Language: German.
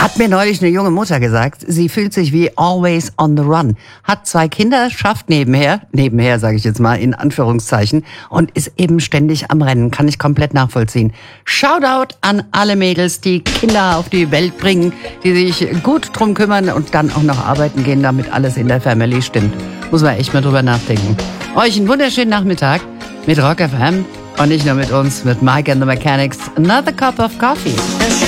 Hat mir neulich eine junge Mutter gesagt, sie fühlt sich wie always on the run. Hat 2 Kinder, schafft nebenher sage ich jetzt mal in Anführungszeichen, und ist eben ständig am Rennen. Kann ich komplett nachvollziehen. Shoutout an alle Mädels, die Kinder auf die Welt bringen, die sich gut drum kümmern und dann auch noch arbeiten gehen, damit alles in der Family stimmt. Muss man echt mal drüber nachdenken. Euch einen wunderschönen Nachmittag mit Rock FM und nicht nur mit uns, mit Mike and the Mechanics. Another cup of coffee.